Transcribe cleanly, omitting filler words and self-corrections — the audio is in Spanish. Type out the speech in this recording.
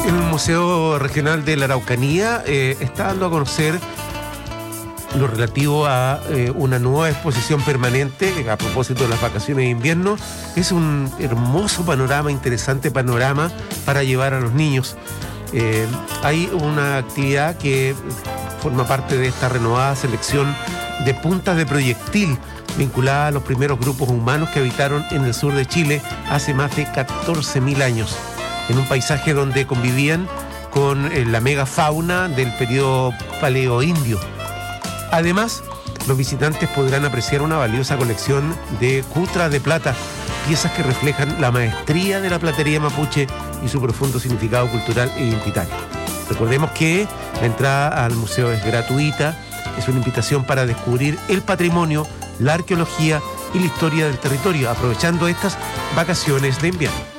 El Museo Regional de la Araucanía está dando a conocer lo relativo a una nueva exposición permanente a propósito de las vacaciones de invierno. Es un hermoso panorama, interesante panorama para llevar a los niños. Hay una actividad que forma parte de esta renovada selección de puntas de proyectil vinculada a los primeros grupos humanos que habitaron en el sur de Chile hace más de 14.000 años, en un paisaje donde convivían con la megafauna del periodo paleoindio. Además, los visitantes podrán apreciar una valiosa colección de cutras de plata, piezas que reflejan la maestría de la platería mapuche y su profundo significado cultural e identitario. Recordemos que la entrada al museo es gratuita, es una invitación para descubrir el patrimonio, la arqueología y la historia del territorio, aprovechando estas vacaciones de invierno.